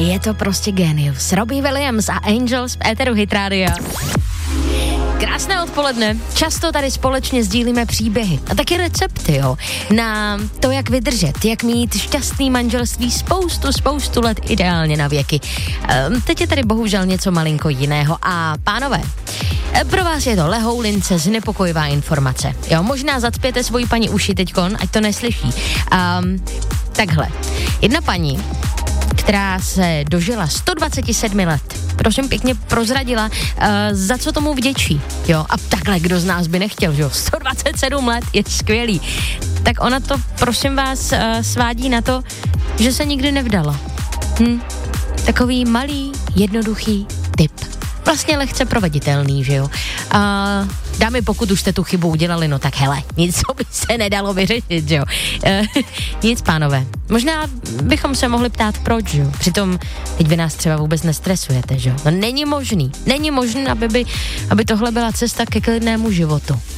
je to prostě génius. Robbie Williams a Angels v éteru Hit Rádia. Krásné odpoledne. Často tady společně sdílíme příběhy a taky recepty, jo, na to, jak vydržet, jak mít šťastný manželství spoustu let, ideálně na věky. Teď je tady bohužel něco malinko jiného a pánové, pro vás je to lehoulince, znepokojivá informace. Jo, možná zacpěte svoji paní uši teďkon, ať to neslyší. Takhle, jedna paní, která se dožila 127 let, prosím pěkně prozradila, za co tomu vděčí, jo, a takhle, kdo z nás by nechtěl, jo, 127 let je skvělý, tak ona to, prosím vás, svádí na to, že se nikdy nevdala. Takový malý, jednoduchý tip. Vlastně lehce proveditelný, že jo. Dámy, pokud už jste tu chybu udělali, no tak hele, nic, co by se nedalo vyřešit, že jo. Nic, pánové. Možná bychom se mohli ptát, proč, že jo. Přitom teď vy nás třeba vůbec nestresujete, že jo. No není možný, aby tohle byla cesta ke klidnému životu.